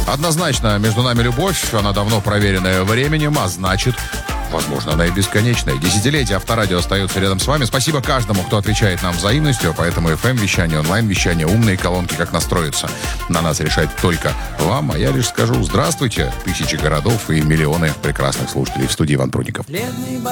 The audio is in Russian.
Однозначно, между нами любовь, она давно проверенная временем, а значит, возможно, она и бесконечная. Десятилетия Авторадио остаются рядом с вами. Спасибо каждому, кто отвечает нам взаимностью, поэтому FM-вещание, онлайн-вещание, умные колонки, как настроиться. На нас решать только вам, а я лишь скажу здравствуйте, тысячи городов и миллионы прекрасных слушателей. В студии Иван Прудников.